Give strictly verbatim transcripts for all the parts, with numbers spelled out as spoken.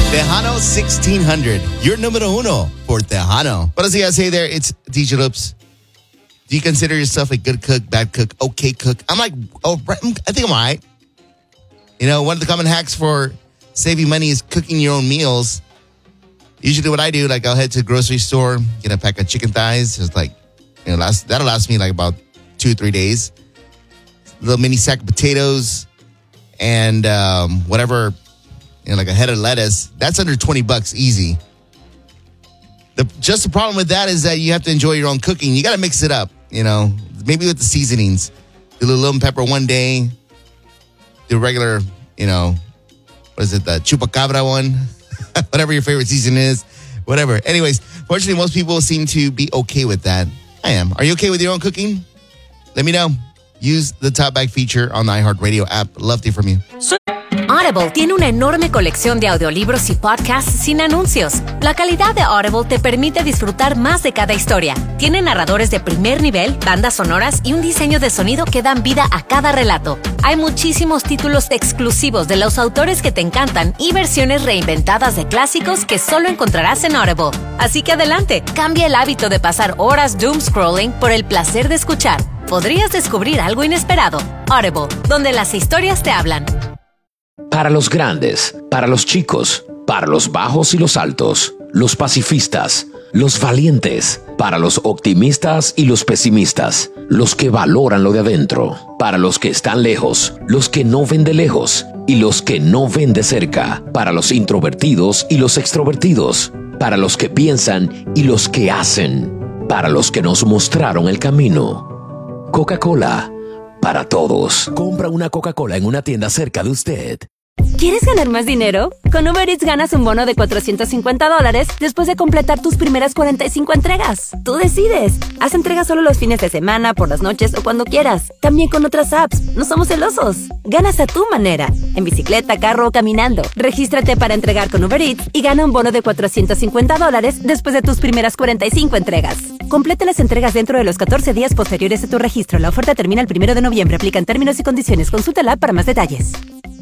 Tejano sixteen hundred. Your numero uno for Tejano. What does he say there? It's D J Loops. Do you consider yourself a good cook, bad cook, okay cook? I'm like, oh, I think I'm all right. You know, one of the common hacks for saving money is cooking your own meals. Usually what I do, like I'll head to the grocery store, get a pack of chicken thighs. It's like, you know, last, that'll last me like about two or three days. A little mini sack of potatoes and um, whatever, you know, like a head of lettuce. That's under twenty bucks easy. The, just the problem with that is that you have to enjoy your own cooking. You got to mix it up, you know, maybe with the seasonings. Do a little lemon pepper one day. Do regular, you know, what is it, the chupacabra one? Whatever your favorite season is, whatever. Anyways, fortunately, most people seem to be okay with that. I am. Are you okay with your own cooking? Let me know. Use the Top Bag feature on the iHeartRadio app. Love to hear from you. Audible tiene una enorme colección de audiolibros y podcasts sin anuncios. La calidad de Audible te permite disfrutar más de cada historia. Tiene narradores de primer nivel, bandas sonoras y un diseño de sonido que dan vida a cada relato. Hay muchísimos títulos exclusivos de los autores que te encantan y versiones reinventadas de clásicos que solo encontrarás en Audible. Así que adelante, cambia el hábito de pasar horas doom scrolling por el placer de escuchar. Podrías descubrir algo inesperado. Audible, donde las historias te hablan. Para los grandes, para los chicos, para los bajos y los altos, los pacifistas, los valientes, para los optimistas y los pesimistas, los que valoran lo de adentro, para los que están lejos, los que no ven de lejos y los que no ven de cerca, para los introvertidos y los extrovertidos, para los que piensan y los que hacen, para los que nos mostraron el camino. Coca-Cola, para todos. Compra una Coca-Cola en una tienda cerca de usted. ¿Quieres ganar más dinero? Con Uber Eats ganas un bono de cuatrocientos cincuenta dólares después de completar tus primeras cuarenta y cinco entregas. Tú decides. Haz entregas solo los fines de semana, por las noches o cuando quieras. También con otras apps. No somos celosos. Ganas a tu manera. En bicicleta, carro o caminando. Regístrate para entregar con Uber Eats y gana un bono de cuatrocientos cincuenta dólares después de tus primeras cuarenta y cinco entregas. Completa las entregas dentro de los catorce días posteriores a tu registro. La oferta termina el primero de noviembre. Aplican términos y condiciones. Consulta la app para más detalles.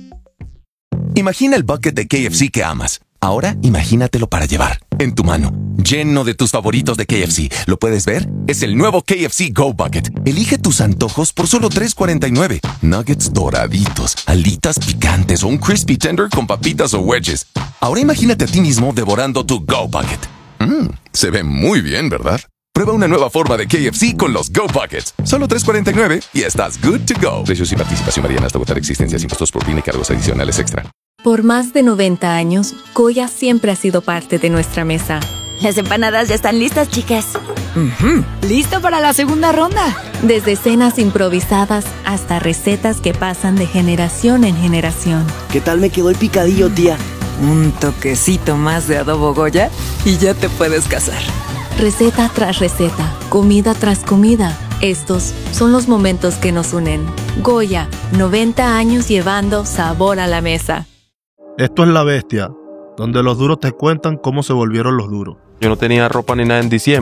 Imagina el bucket de K F C que amas. Ahora, imagínatelo para llevar, en tu mano, lleno de tus favoritos de K F C. ¿Lo puedes ver? Es el nuevo K F C Go Bucket. Elige tus antojos por solo tres cuarenta y nueve. Nuggets doraditos, alitas picantes o un crispy tender con papitas o wedges. Ahora imagínate a ti mismo devorando tu Go Bucket. Mmm, se ve muy bien, ¿verdad? Prueba una nueva forma de K F C con los Go Buckets. Solo tres cuarenta y nueve y estás good to go. Precios y participación varían hasta agotar existencias, impuestos por P I N y cargos adicionales extra. Por más de noventa años, Goya siempre ha sido parte de nuestra mesa. Las empanadas ya están listas, chicas. Uh-huh. ¿Listo para la segunda ronda? Desde cenas improvisadas hasta recetas que pasan de generación en generación. ¿Qué tal me quedó el picadillo, tía? Un toquecito más de adobo Goya y ya te puedes casar. Receta tras receta, comida tras comida. Estos son los momentos que nos unen. Goya, noventa años llevando sabor a la mesa. Esto es La Bestia, donde los duros te cuentan cómo se volvieron los duros. Yo no tenía ropa ni nada en diciembre.